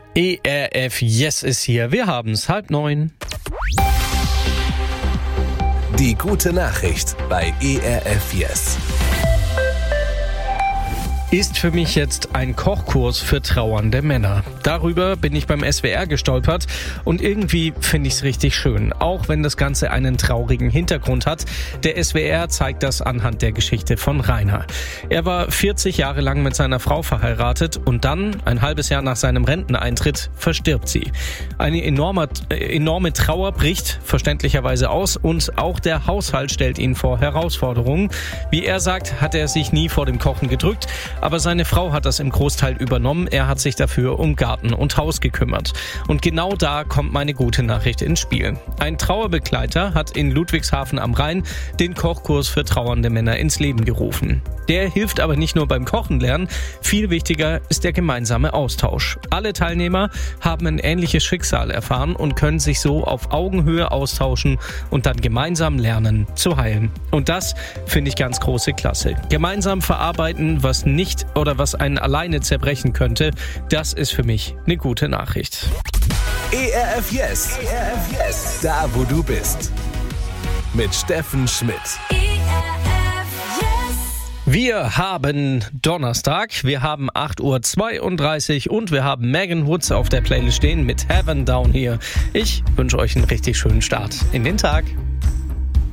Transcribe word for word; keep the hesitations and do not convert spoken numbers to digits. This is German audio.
E R F Yes ist hier. Wir haben's halb neun. Die gute Nachricht bei E R F Yes. Ist für mich jetzt ein Kochkurs für trauernde Männer. Darüber bin ich beim S W R gestolpert und irgendwie finde ich es richtig schön, auch wenn das Ganze einen traurigen Hintergrund hat. Der S W R zeigt das anhand der Geschichte von Rainer. Er war vierzig Jahre lang mit seiner Frau verheiratet und dann, ein halbes Jahr nach seinem Renteneintritt, verstirbt sie. Eine enorme, äh, enorme Trauer bricht verständlicherweise aus und auch der Haushalt stellt ihn vor Herausforderungen. Wie er sagt, hat er sich nie vor dem Kochen gedrückt, aber seine Frau hat das im Großteil übernommen. Er hat sich dafür um Garten und Haus gekümmert. Und genau da kommt meine gute Nachricht ins Spiel. Ein Trauerbegleiter hat in Ludwigshafen am Rhein den Kochkurs für trauernde Männer ins Leben gerufen. Der hilft aber nicht nur beim Kochen lernen. Viel wichtiger ist der gemeinsame Austausch. Alle Teilnehmer haben ein ähnliches Schicksal erfahren und können sich so auf Augenhöhe austauschen und dann gemeinsam lernen zu heilen. Und das finde ich ganz große Klasse. Gemeinsam verarbeiten, was nicht oder was einen alleine zerbrechen könnte, das ist für mich eine gute Nachricht. E R F Yes. E R F Yes. Da, wo du bist. Mit Steffen Schmidt. Wir haben Donnerstag, wir haben acht Uhr zweiunddreißig und wir haben Megan Woods auf der Playlist stehen mit Heaven Down Here. Ich wünsche euch einen richtig schönen Start in den Tag.